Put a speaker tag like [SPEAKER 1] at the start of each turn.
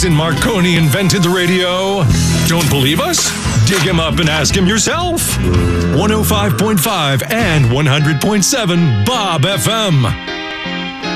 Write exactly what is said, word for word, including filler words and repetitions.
[SPEAKER 1] reason Marconi invented the radio? Don't believe us? Dig him up and ask him yourself. one oh five point five and one hundred point seven Bob F M.